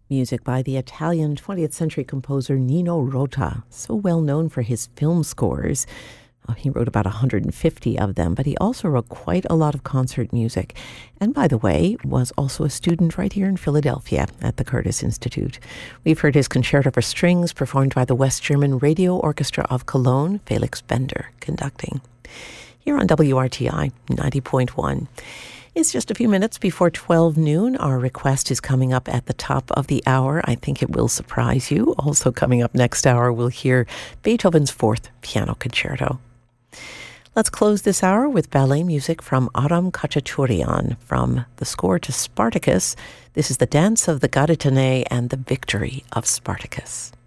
Music by the Italian 20th century composer Nino Rota, so well known for his film scores. He wrote about 150 of them, but he also wrote quite a lot of concert music. And by the way, was also a student right here in Philadelphia at the Curtis Institute. We've heard his Concerto for Strings performed by the West German Radio Orchestra of Cologne, Felix Bender conducting. Here on WRTI 90.1. It's just a few minutes before 12 noon. Our request is coming up at the top of the hour. I think it will surprise you. Also coming up next hour, we'll hear Beethoven's Fourth Piano Concerto. Let's close this hour with ballet music from Aram Khachaturian from the score to Spartacus. This is the Dance of the Garitane and the Victory of Spartacus.